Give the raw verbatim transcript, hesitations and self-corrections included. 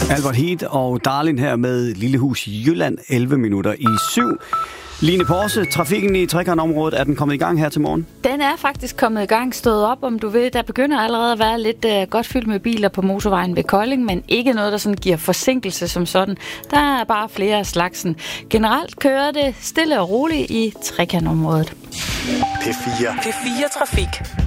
Albert Heat og Darlin her med Lillehus i Jylland, elleve minutter i syv. Line Porse, trafikken i Trekantområdet, er den kommet i gang her til morgen? Den er faktisk kommet i gang, stået op, om du vil. Der begynder allerede at være lidt uh, godt fyldt med biler på motorvejen ved Kolding, men ikke noget, der sådan giver forsinkelse som sådan. Der er bare flere af slagsen. Generelt kører det stille og roligt i Trekantområdet. P fire. P fire Trafik.